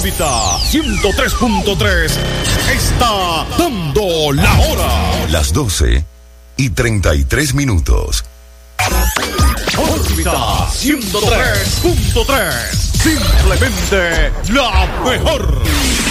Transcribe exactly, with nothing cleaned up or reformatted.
Órbita ciento tres punto tres está dando la hora. Las doce y treinta y tres minutos. Órbita ciento tres punto tres. Simplemente la mejor.